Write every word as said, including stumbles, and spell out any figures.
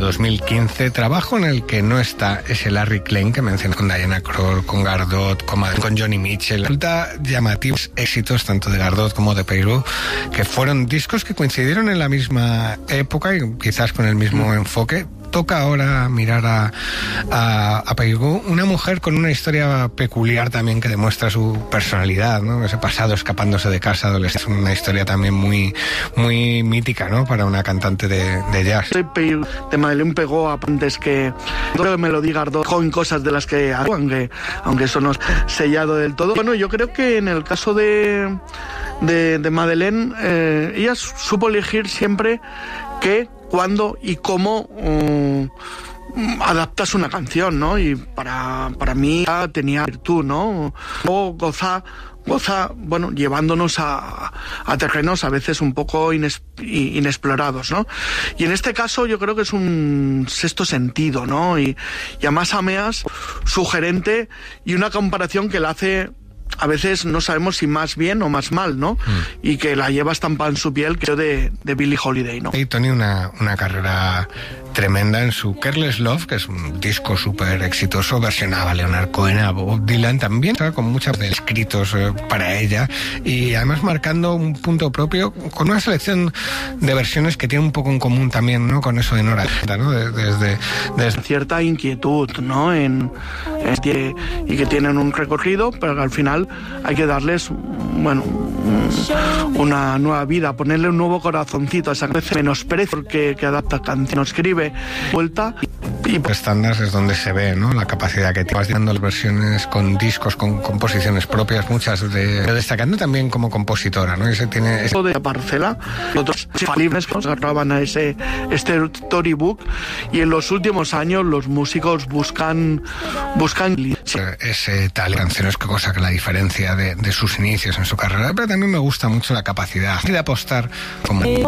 dos mil quince, trabajo en el que no está ese Larry Klein que mencioné, con Diana Krall, con Gardot, con, con Johnny Mitchell. Resulta llamativos éxitos tanto de Gardot como de Peirou, que fueron discos que coincidieron en la misma época y quizás con el mismo enfoque. Toca ahora mirar a, a, a Peirou, una mujer con una historia peculiar también que demuestra su personalidad, ¿no? Ese pasado escapándose de casa adolescente. Es una historia también muy, muy mítica, ¿no? Para una cantante de, de jazz. De Madeleine pegó antes que me lo diga Gardot con cosas de las que aunque, aunque eso no es sellado del todo. Bueno, yo creo que en el caso de, de, de Madeleine, eh, ella supo elegir siempre qué, cuándo y cómo um, adaptas una canción, ¿no? Y para, para mí tenía virtud, ¿no? O goza, goza, bueno, llevándonos a, a terrenos a veces un poco ines, inexplorados, ¿no? Y en este caso yo creo que es un sexto sentido, ¿no? Y, y además Ameas, sugerente, y una comparación que la hace... A veces no sabemos si más bien o más mal, ¿no? Mm. Y que la lleva estampada en su piel, que de, de Billie Holiday, ¿no? Y Tony, una, una carrera tremenda en su Careless Love, que es un disco súper exitoso, versionaba a Leonard Cohen, a Bob Dylan también, con muchos escritos eh, para ella, y además marcando un punto propio, con una selección de versiones que tiene un poco en común también, ¿no? Con eso de Nora, ¿no? Desde, desde... cierta inquietud, ¿no? En, en, y que tienen un recorrido, pero que al final hay que darles, bueno, una nueva vida, ponerle un nuevo corazoncito a esa canción, menosprecio que, que adapta canción, escribe, vuelta y... Estándares es donde se ve, ¿no? La capacidad que tienes dando las versiones con discos, con composiciones propias, muchas de... Pero destacando también como compositora, ¿no? Ese tiene... Ese... de Parcela, otros infalibles que nos agarraban a ese este storybook, y en los últimos años los músicos buscan buscan ese tal canciones que cosa que la diferencia de, de sus inicios en su carrera, pero también me gusta mucho la capacidad de apostar como